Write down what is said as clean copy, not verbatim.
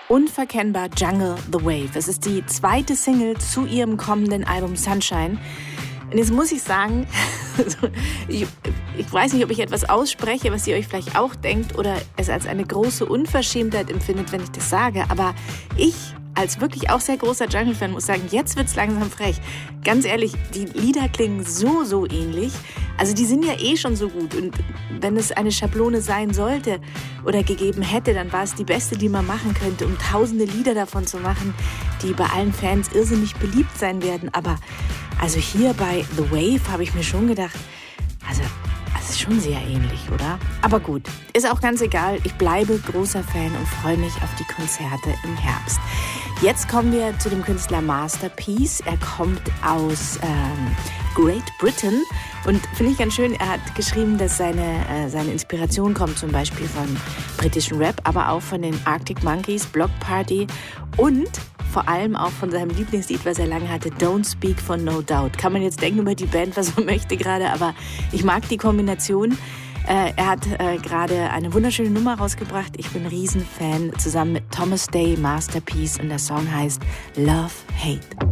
unverkennbar Jungle the Wave. Es ist die zweite Single zu ihrem kommenden Album Sunshine. Und jetzt muss ich sagen, ich weiß nicht, ob ich etwas ausspreche, was ihr euch vielleicht auch denkt oder es als eine große Unverschämtheit empfindet, wenn ich das sage. Aber ich, als wirklich auch sehr großer Jungle-Fan, muss sagen, jetzt wird's langsam frech. Ganz ehrlich, die Lieder klingen so ähnlich. Also die sind ja eh schon so gut. Und wenn es eine Schablone sein sollte oder gegeben hätte, dann war es die beste, die man machen könnte, um tausende Lieder davon zu machen, die bei allen Fans irrsinnig beliebt sein werden. Aber also hier bei The Wave habe ich mir schon gedacht, also es ist schon sehr ähnlich, oder? Aber gut, ist auch ganz egal. Ich bleibe großer Fan und freue mich auf die Konzerte im Herbst. Jetzt kommen wir zu dem Künstler Masterpiece. Er kommt aus Great Britain und finde ich ganz schön, er hat geschrieben, dass seine Inspiration kommt zum Beispiel von britischen Rap, aber auch von den Arctic Monkeys, Block Party und vor allem auch von seinem Lieblingslied, was er lange hatte, Don't Speak von No Doubt. Kann man jetzt denken über die Band, was man möchte gerade, aber ich mag die Kombination. Er hat gerade eine wunderschöne Nummer rausgebracht. Ich bin ein Riesenfan, zusammen mit Thomas Day, Masterpiece, und der Song heißt Love Hate.